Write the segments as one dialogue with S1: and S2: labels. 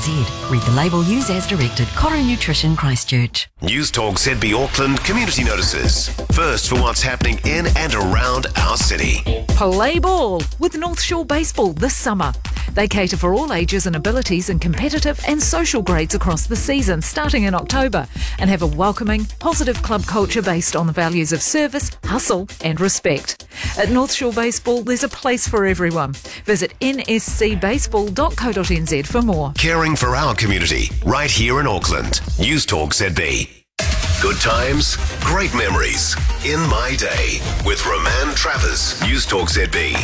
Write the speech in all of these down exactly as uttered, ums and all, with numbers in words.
S1: z. Read the label, use as directed. Koru Nutrition Christchurch.
S2: News Talk Z B Auckland community notices. First for what's happening in and around our city.
S3: Play ball with North Shore Baseball this summer. They cater for all ages and abilities in competitive and social grades across the season, starting in October, and have a welcoming, positive club culture based on the values of service, hustle and respect. At North Shore Baseball, there's a place for everyone. Visit n s c baseball dot co dot n z for more.
S2: Caring for our community, right here in Auckland. News Talk Z B. Good times, great memories. In My Day with Roman Travers. News Talk Z B.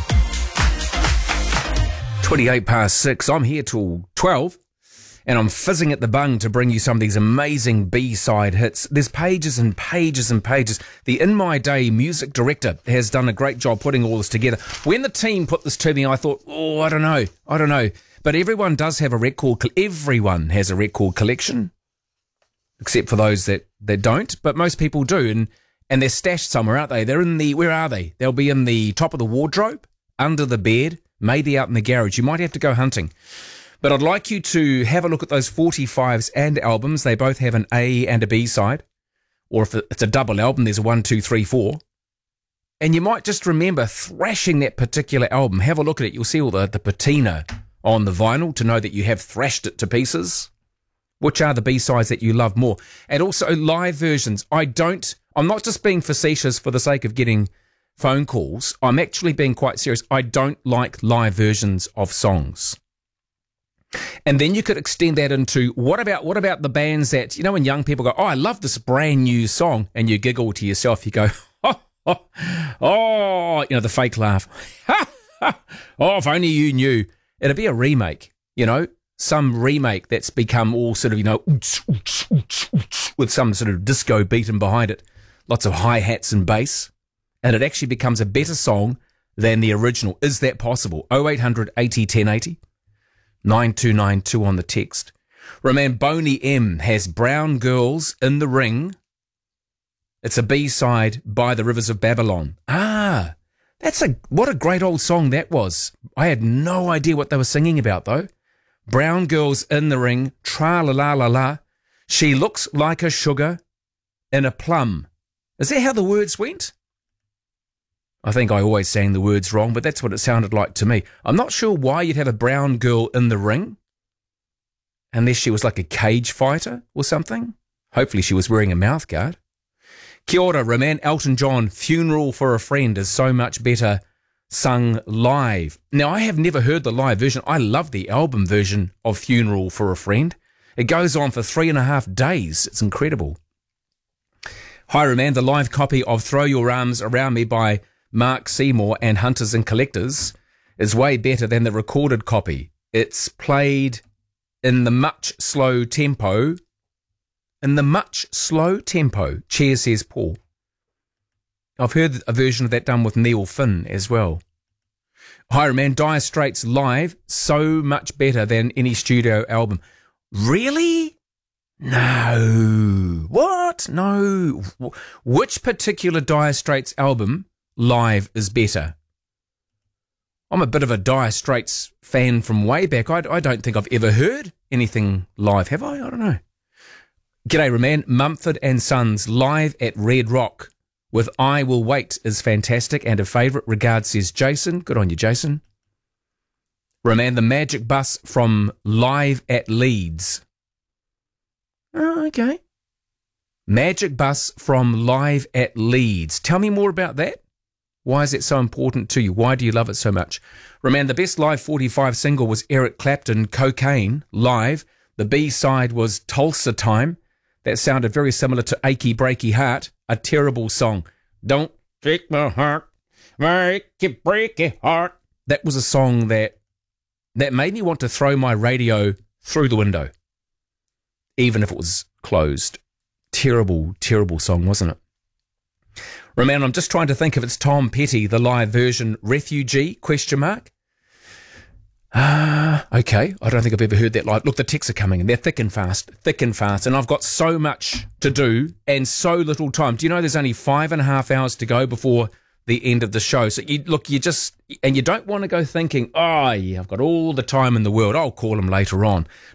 S4: twenty-eight past six. I'm here till twelve, and I'm fizzing at the bung to bring you some of these amazing B-side hits. There's pages and pages and pages. The In My Day music director has done a great job putting all this together. When the team put this to me, I thought, oh, I don't know, I don't know. But everyone does have a record. Everyone has a record collection, except for those that, that don't. But most people do, and and they're stashed somewhere, aren't they? They're in the, where are they? They'll be in the top of the wardrobe, under the bed, maybe out in the garage. You might have to go hunting. But I'd like you to have a look at those forty-fives and albums. They both have an A and a B side. Or if it's a double album, there's a one, two, three, four. And you might just remember thrashing that particular album. Have a look at it. You'll see all the, the patina on the vinyl to know that you have thrashed it to pieces. Which are the B-sides that you love more? And also live versions. I don't, I'm not just being facetious for the sake of getting phone calls. I'm actually being quite serious. I don't like live versions of songs. And then you could extend that into, what about what about the bands that, you know, when young people go, oh, I love this brand new song, and you giggle to yourself, you go, oh, oh, oh you know, the fake laugh. Oh, if only you knew. It'd be a remake, you know, some remake that's become all sort of, you know, with some sort of disco beaten behind it, lots of hi-hats and bass. And it actually becomes a better song than the original. Is that possible? oh eight hundred eighty ten eighty, nine two nine two on the text. Roman Boney M has Brown Girls in the Ring. It's a B-side by the Rivers of Babylon. Ah, that's a, what a great old song that was. I had no idea what they were singing about though. Brown Girls in the Ring, tra-la-la-la-la. She looks like a sugar in a plum. Is that how the words went? I think I always sang the words wrong, but that's what it sounded like to me. I'm not sure why you'd have a brown girl in the ring, unless she was like a cage fighter or something. Hopefully she was wearing a mouthguard. Kia ora, Roman. Elton John, Funeral for a Friend is so much better sung live. Now, I have never heard the live version. I love the album version of Funeral for a Friend. It goes on for three and a half days. It's incredible. Hi, Roman. The live copy of Throw Your Arms Around Me by Mark Seymour and Hunters and Collectors is way better than the recorded copy. It's played in the much slow tempo. In the much slow tempo. Cheers, says Paul. I've heard a version of that done with Neil Finn as well. Hi, Roman. Dire Straits live, so much better than any studio album. Really? No. What? No. Which particular Dire Straits album live is better? I'm a bit of a Dire Straits fan from way back. I, I don't think I've ever heard anything live, have I? I don't know. G'day, Roman. Mumford and Sons live at Red Rock with I Will Wait is fantastic and a favourite. Regards, says Jason. Good on you, Jason. Roman, the Magic Bus from Live at Leeds. Oh, okay. Magic Bus from Live at Leeds. Tell me more about that. Why is it so important to you? Why do you love it so much? Roman, the best live forty-five single was Eric Clapton, Cocaine, live. The B-side was Tulsa Time. That sounded very similar to Achy Breaky Heart, a terrible song. Don't take my heart, make it break it heart. That was a song that that made me want to throw my radio through the window, even if it was closed. Terrible, terrible song, wasn't it? Roman, I'm just trying to think if it's Tom Petty, the live version, Refugee, question mark. Ah, uh, okay. I don't think I've ever heard that live. Look, the texts are coming in. They're thick and fast, thick and fast. And I've got so much to do and so little time. Do you know there's only five and a half hours to go before the end of the show? So you look, you just, and you don't want to go thinking, oh yeah, I've got all the time in the world. I'll call him later on.